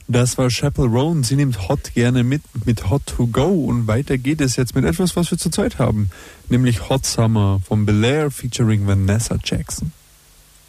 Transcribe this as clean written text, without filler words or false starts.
Das war Chappell Roan. Sie nimmt Hot gerne mit Hot to Go. Und weiter geht es jetzt mit etwas, was wir zurzeit haben. Nämlich Hot Summer von Belair featuring Vanessa Jackson.